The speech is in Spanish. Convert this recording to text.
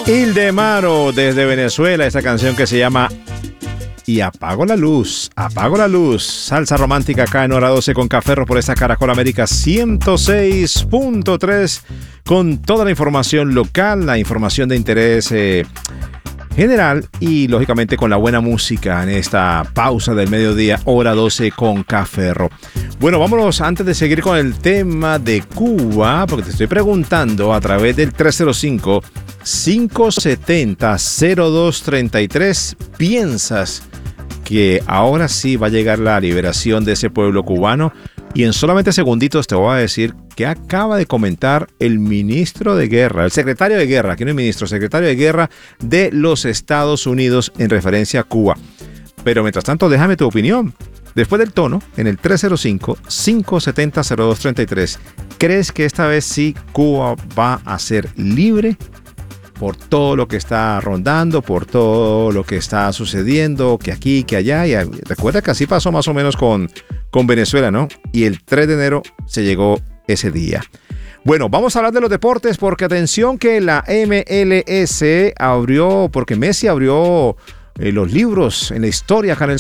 Ildemaro desde Venezuela, esta canción que se llama Y apago la luz, salsa romántica acá en Hora 12 con Café por esta Caracol América 106.3 con toda la información local, la información de interés general y lógicamente con la buena música en esta pausa del mediodía, Hora 12 con Café. Bueno, vámonos antes de seguir con el tema de Cuba, porque te estoy preguntando a través del 305-570-0233, ¿piensas que ahora sí va a llegar la liberación de ese pueblo cubano? Y en solamente segunditos te voy a decir que acaba de comentar el ministro de Guerra, el secretario de Guerra, aquí no es ministro, secretario de Guerra de los Estados Unidos en referencia a Cuba. Pero mientras tanto, déjame tu opinión. Después del tono, en el 305-570-0233, ¿crees que esta vez sí Cuba va a ser libre? Por todo lo que está rondando, por todo lo que está sucediendo, que aquí, que allá. Y recuerda que así pasó más o menos con Venezuela, ¿no? Y el 3 de enero se llegó ese día. Bueno, vamos a hablar de los deportes porque atención que la MLS abrió, porque Messi abrió los libros en la historia acá en el